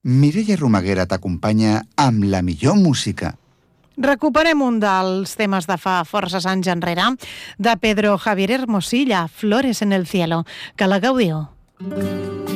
Mireia Romaguera t'acompanya amb la millor música. Recuperem un dels temes de fa forces anys enrere, de Pedro Javier Hermosilla, Flores en el cielo, que la gaudiu.